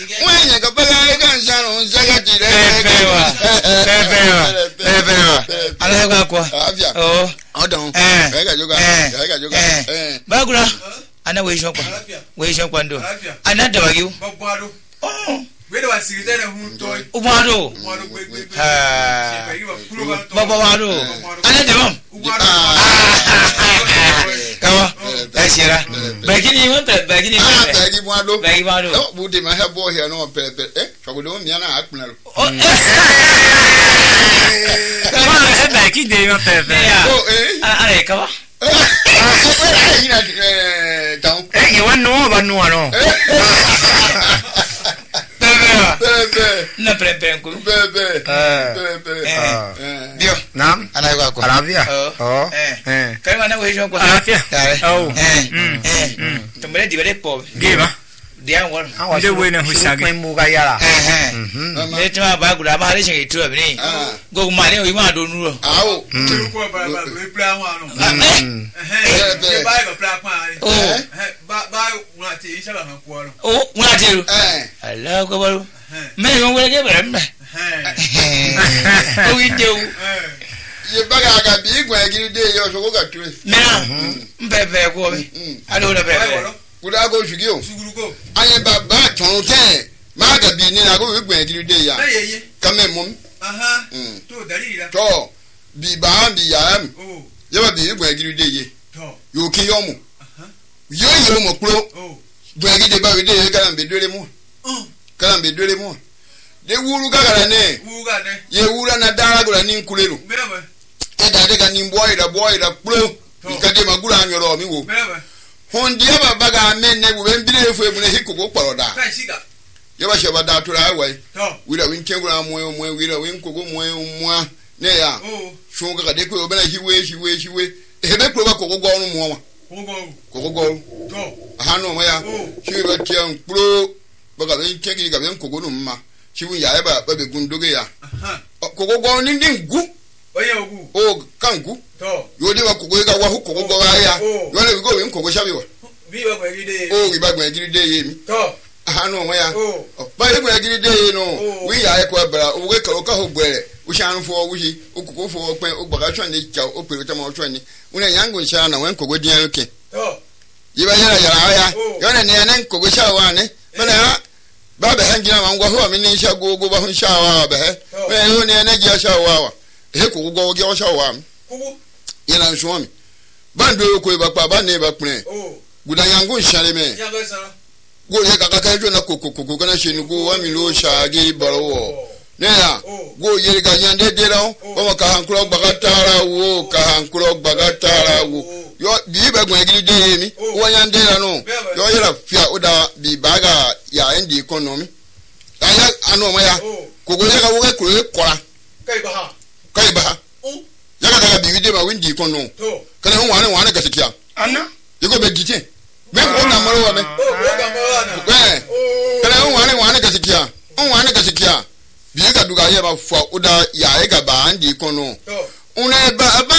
When ka pala kan sano sagati re. Pepewa. Ala ga kwa. Afia. Oh. Odon. Ga joga. Bagura. Ana we shon kwa. We shon kwa ndo. Ana da bagiu. Bagbado. Oh. We do asirite na hu toy. Umado. Ha. Babado. Ana da bam. Kawa. Ashira. Bagini wanta bagini. Bagi mwado. Bagi mwado. No, bude ma hebo here no pepe. Chogodo mi ana akuna. Oh. Kawa bagi de no pepe. Are kawa. Down. You want no no. Na pepe ko. Bebe. Dio. Nam. Ana ga ko. Arabia. Oh. Kai mana we shon ko. Arabia. Oh. Tumbe di bele po. Giba. Dia won. De we na husagi. Ko mu ga yara. Ne tuma ba gura ba hale shin itu abini. Go ma ne o ma do nu ro. Awo. Ko ba we plan wa no. Ba ga plan kwa. Oh. Ba wa ti isa ga ko no. Oh, una ti. Allah ko ba. Me yo we ge ba me. O wi de o. Ye baga ga bi gwa giri de yo so ko ga tire. Na. Mbebe ko bi. Alo na bebe. Kuda go shugi o. Sugurugo. Aye baba ton ten. Ma ga bi ni na go gwa giri de ya. Ayeye. Kame mum. Aha. To dalila. To bi ba bi ya am. Oh. Ye ba bi gwa giri de ye. To. Yo ki yo mu. Yo mo kuro. Oh. Gwa giri de ba we de ka mbe dole mu. Ka mbe dole mu. De wuru ga gara ne. Wuga ne. Ye wura na dara go ni nkulelu. Meraba. Eda ga ni boy da kuro. Ikade magura anyoro mi wo. Meraba. Hondia baba ga men ne wo mbire efu emu ne hikugo kporoda. Kai shiga. Ye ba sheba da tura awai. To. Wira win chengura moyo wira win kogo moyo ne ya. Oh. Shunga ga de ko obena hiwe. Ebe kuro ba kogo go onu mo wa. Kogo go. To. Aha no mo ya. Shiba tian kuro ba ga win chegi ga win kogo no mma. Shibu ya eba ba be gundoge ya. Aha. Kogo go ni ndingu. Oye ogu. O kangu. To. Yodi wa kogo ga wa hu kogo go ya. Yole we go win kogo shabi wa. Bi wa kwa gide. O iba gwa giri de ye mi. To. Aha no mo ya. Oh. Ba ye gwa giri de no. We ya e kwa bra o we ka ho gbere. O shan fo wo hi o kuko fo pen o gbaga twan ni cha o pe tama o twan ni. Una yango sha na wen kogo dian oke. To. Yiba yara ya. Yona ne nan kogo sha wa ne. Bana ha ba be hanjina ma ngwa ho mi ni sha gogo ba hun sha wa be he. We ho ne na ji sha wa. He kogo go ge o sha wa. Kugu. Yana nso mi. Bando ko ba pa ba ne ba pren. Oh. Guda yango shale me. Yango sara. Go ye ka ka jo na koko kana shenu go wa mi lo sha ge baro. Ne ya. Go ye ga yande de ra o ma ka hankuro bagatara wo. Yo bi ba gwa gidi de mi. Wo yande ra no. Yo ye ra fia oda bi baga ya endi economy. Aya anu ma ya. Kogo ye ka wo ko kora. Kai ba. Ya ka bi de ma windi economy. To. Kana ho wane ka sikia. Anna. Yego be gite. Me ko na maro wa me. Kana ho wane ka sikia. Wane ka sikia. Bi ka duga ye ba fo oda ya e ga ba andi economy. To. Una ba